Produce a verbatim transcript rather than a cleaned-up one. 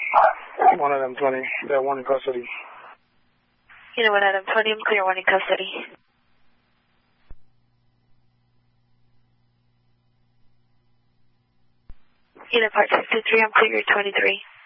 One Adam twenty, they're one in custody. Unit one Adam twenty, I'm clear, one in custody. Unit Part six two three, I'm clear, twenty-three.